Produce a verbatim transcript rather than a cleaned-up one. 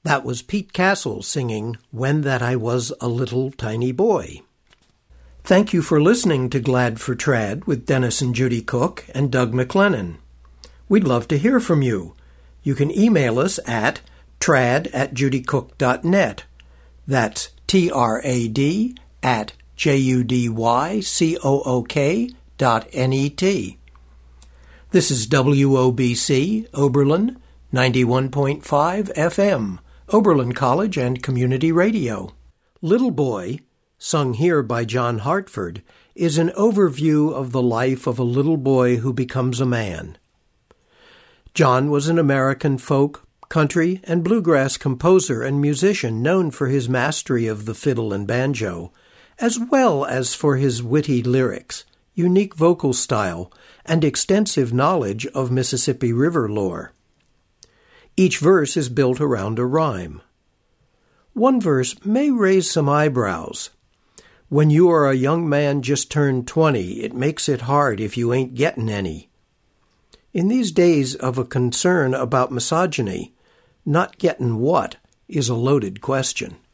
That was Pete Castle singing When That I Was a Little Tiny Boy. Thank you for listening to Glad for Trad with Dennis and Judy Cook and Doug McLennan. We'd love to hear from you. You can email us at trad at judycook dot net. That's T R A D at J U D Y C O O K dot N E T. This is W O B C, Oberlin, ninety-one point five F M, Oberlin College and Community Radio. Little Boy, sung here by John Hartford, is an overview of the life of a little boy who becomes a man. John was an American folk, country, and bluegrass composer and musician known for his mastery of the fiddle and banjo, as well as for his witty lyrics, unique vocal style, and extensive knowledge of Mississippi River lore. Each verse is built around a rhyme. One verse may raise some eyebrows. When you are a young man just turned twenty, it makes it hard if you ain't gettin' any. In these days of a concern about misogyny, not gettin' what is a loaded question.